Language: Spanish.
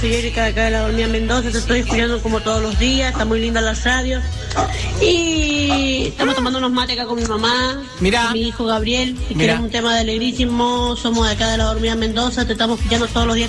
Soy Erika de acá de la Dormida Mendoza, te estoy escuchando como todos los días, está muy linda la radio. Y estamos tomando unos mates acá con mi mamá, con mi hijo Gabriel, y queremos un tema de Alegrísimo, somos de acá de la Dormida Mendoza, te estamos escuchando todos los días.